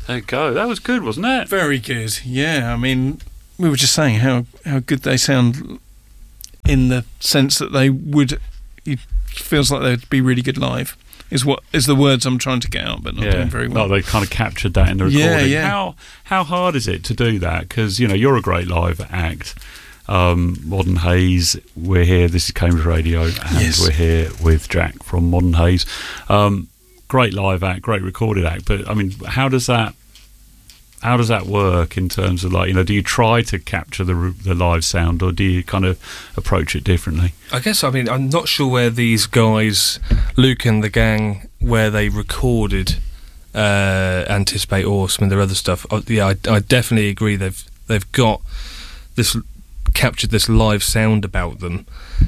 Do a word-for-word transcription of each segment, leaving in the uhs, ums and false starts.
There you go. That was good, wasn't it? Very good. Yeah, I mean, we were just saying how, how good they sound in the sense that they would. It feels like they'd be really good live. Is what is the words I'm trying to get out, but not yeah. doing very well. No, they kind of captured that in the recording. Yeah, yeah. How how hard is it to do that? Because you know you're a great live act. Um, Modern Haze, we're here. This is Cambridge Radio, and yes. we're here with Jack from Modern Haze. Um, great live act, great recorded act. But I mean, how does that how does that work in terms of like you know? Do you try to capture the the live sound, or do you kind of approach it differently? I guess I mean I'm not sure where these guys, Luke and the gang, where they recorded uh, Anticipate or some of their other stuff. Uh, yeah, I, I definitely agree. They've they've got this captured this live sound about them.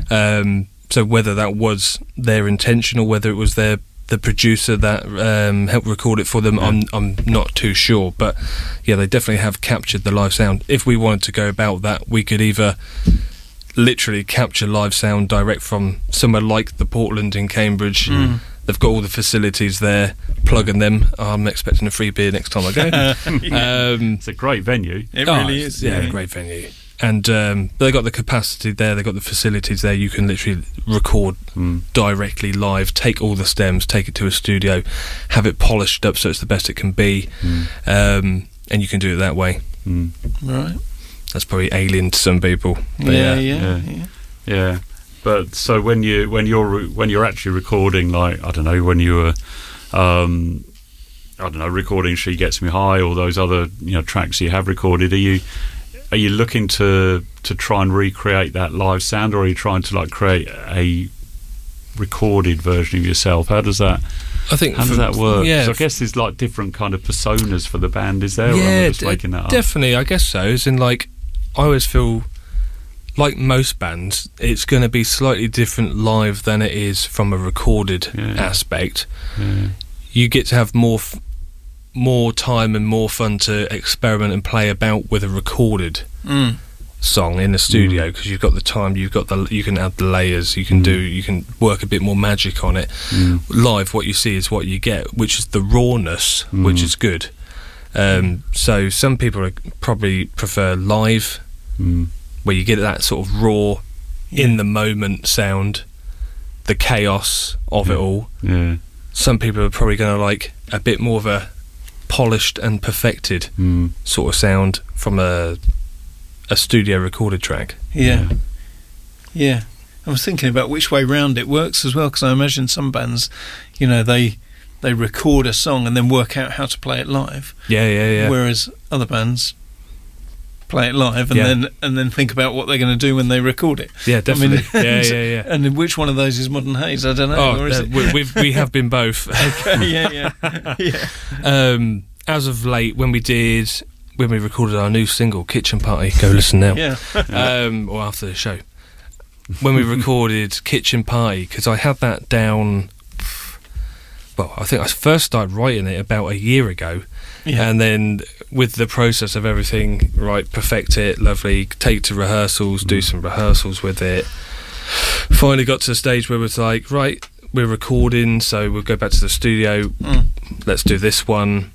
Um, so whether that was their intention or whether it was their the producer that um, helped record it for them, yeah. I'm I'm not too sure. But yeah, they definitely have captured the live sound. If we wanted to go about that, we could either literally capture live sound direct from somewhere like the Portland in Cambridge. Mm. They've got all the facilities there, plugging them. I'm expecting a free beer next time I go. yeah. um, it's a great venue. It oh, really is. Yeah, yeah, a great venue. And um, they've got the capacity there, they've got the facilities there. You can literally record mm. directly live, take all the stems, take it to a studio, have it polished up so it's the best it can be, mm. um, and you can do it that way. Mm. Right. That's probably alien to some people. But yeah, yeah, yeah, yeah, yeah. yeah. But so when you when you're when you're actually recording, like I don't know, when you were, um, I don't know, recording "She Gets Me High" or those other you know tracks you have recorded, are you? Are you looking to to try and recreate that live sound, or are you trying to like create a recorded version of yourself? How does that? I think how for, does that work? Yeah, I guess there's like different kind of personas for the band, is there? Yeah, or am I just d- making that up? Definitely. I guess so. As in, like, I always feel like most bands, it's going to be slightly different live than it is from a recorded yeah. aspect. Yeah. You get to have more. F- more time and more fun to experiment and play about with a recorded mm. song in the studio because mm. you've got the time, you've got the you can add the layers, you can mm. do you can work a bit more magic on it. Mm. Live, what you see is what you get, which is the rawness, mm. which is good. Um, so some people are, probably prefer live, mm. where you get that sort of raw, yeah. in the moment sound, the chaos of yeah. it all. Yeah. Some people are probably going to like a bit more of a polished and perfected mm. sort of sound from a a studio recorded track. Yeah, yeah. yeah. I was thinking about which way round it works as well, because I imagine some bands, you know, they they record a song and then work out how to play it live. Yeah, yeah, yeah. Whereas other bands play it live and yeah. then and then think about what they're going to do when they record it. Yeah, definitely. I mean, yeah, and, yeah, yeah. And which one of those is Modern Haze? I don't know. Oh, or is uh, it? we, we've we have been both. Okay, yeah, yeah, yeah. Um, as of late, when we did when we recorded our new single, Kitchen Party, go listen now. Yeah. um, or after the show, when we recorded Kitchen Party, because I had that down. Well, I think I first started writing it about a year ago. Yeah. And then with the process of everything, right, perfect it, lovely, take it to rehearsals, do some rehearsals with it. Finally got to the stage where it was like, right, we're recording, so we'll go back to the studio, mm. let's do this one.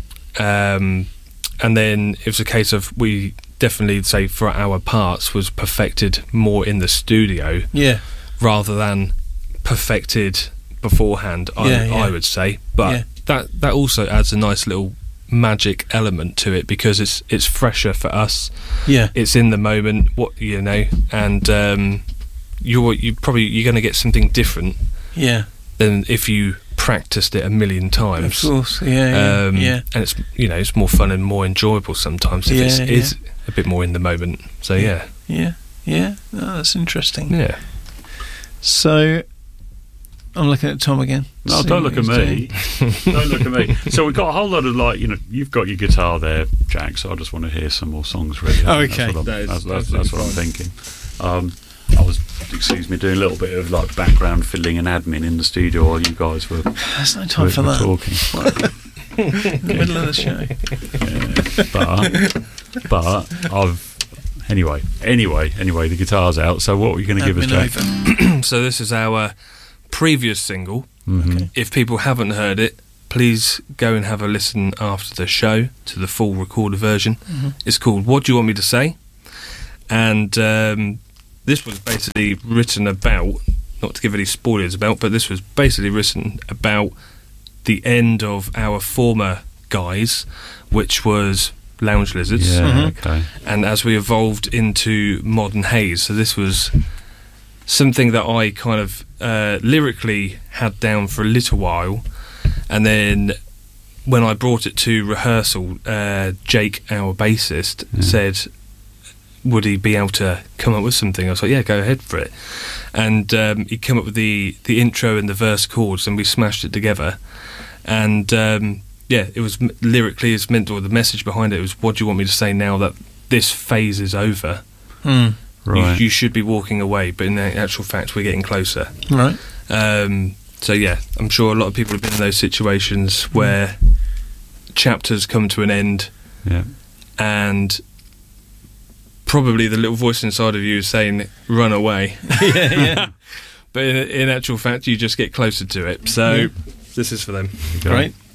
Um, and then it was a case of we definitely, say, for our parts, was perfected more in the studio. Yeah. Rather than perfected beforehand, I, yeah, yeah. I would say. But yeah. that, that also adds a nice little magic element to it because it's it's fresher for us. Yeah, it's in the moment. What you know, and um, you're you probably you're going to get something different. Yeah, than if you practiced it a million times. Of course, yeah, um, yeah, yeah. And it's you know it's more fun and more enjoyable sometimes if yeah, it's yeah. is a bit more in the moment. So yeah, yeah, yeah. Oh, that's interesting. Yeah. So. I'm looking at Tom again. No, don't look at me. Don't look at me. So we've got a whole lot of like, you know, you've got your guitar there, Jack. So I just want to hear some more songs. Really. Oh, okay. That's what I'm, that is, that's, that's, that's what I'm thinking. Um, I was, excuse me, doing a little bit of like background fiddling and admin in the studio while you guys were. There's no time were, for were that. Talking. In the middle of the show. Yeah, but, but I've. Anyway, anyway, anyway, the guitar's out. So what were you going to give us, Jack? So this is our previous single. Mm-hmm. Okay. If people haven't heard it, please go and have a listen after the show to the full recorded version. Mm-hmm. It's called What Do You Want Me to Say? And um, this was basically written about, not to give any spoilers about, but this was basically written about the end of our former guise, which was Lounge Lizards. Yeah, Mm-hmm. okay. And as we evolved into Modern Haze, so this was something that I kind of uh, lyrically had down for a little while, and then when I brought it to rehearsal, uh, Jake, our bassist, Yeah. said, would he be able to come up with something? I was like, yeah, go ahead for it. And um, he came up with the, the intro and the verse chords, and we smashed it together. And um, yeah, it was lyrically, it's meant, or the message behind it was, what do you want me to say now that this phase is over? Mm. Right. You, you should be walking away, but in actual fact, we're getting closer. Right. Um, so yeah, I'm sure a lot of people have been in those situations where chapters come to an end, Yeah. and probably the little voice inside of you is saying, run away. yeah, yeah. But in, in actual fact, you just get closer to it. So Yeah. this is for them. There you go. Great.